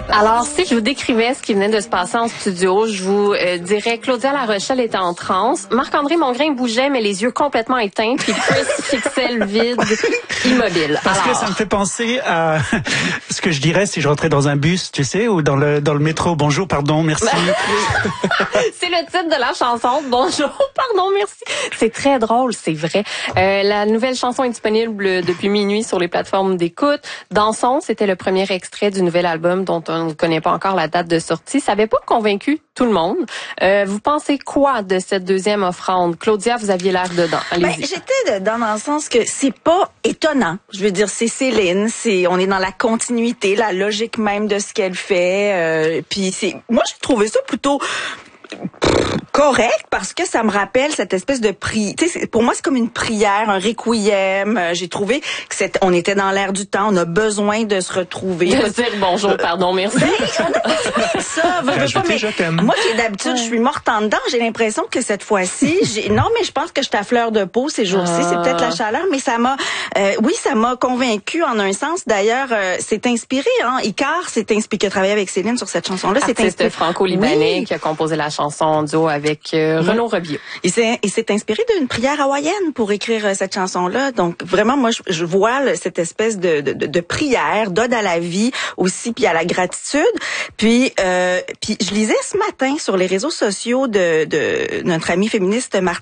Alors, si je vous décrivais ce qui venait de se passer en studio, je vous dirais Claudia La Rochelle était en transe, Marc-André Mongrain bougeait, mais les yeux complètement éteints, puis Chris fixait le vide, immobile. Parce que ça me fait penser à ce que je dirais si je rentrais dans un bus, tu sais, ou dans le métro. Bonjour, pardon, merci. C'est le titre de la chanson. Bonjour, pardon, merci. C'est très drôle, c'est vrai. La nouvelle chanson est disponible depuis minuit sur les plateformes d'écoute. Dansons, c'était le premier extrait du nouvel album dont on ne connaît pas encore la date de sortie. Ça n'avait pas convaincu tout le monde. Vous pensez quoi de cette deuxième offrande? Claudia, vous aviez l'air dedans. Allez-y. J'étais dedans dans le sens que c'est pas étonnant. Je veux dire, c'est Céline, on est dans la continuité, la logique même de ce qu'elle fait. Puis moi j'ai trouvé ça plutôt correct parce que ça me rappelle cette espèce de prière. Pour moi, c'est comme une prière, un requiem. J'ai trouvé que on était dans l'air du temps. On a besoin de se retrouver. De dire bonjour, pardon, merci. Ça, je t'aime. Moi, qui d'habitude, je suis morte en dedans. J'ai l'impression que cette fois-ci, non, mais je pense que je suis à fleur de peau ces jours-ci. C'est peut-être la chaleur, mais ça m'a convaincue en un sens. D'ailleurs, c'est inspiré. Icar, qui a travaillé avec Céline sur cette chanson-là. C'est artiste franco-libanais qui a composé la chanson en duo avec Renaud Robillot. Il s'est inspiré d'une prière hawaïenne pour écrire cette chanson-là. Donc vraiment, moi, je vois cette espèce de prière, d'ode à la vie aussi, puis à la gratitude. Puis je lisais ce matin sur les réseaux sociaux de notre amie féministe Martine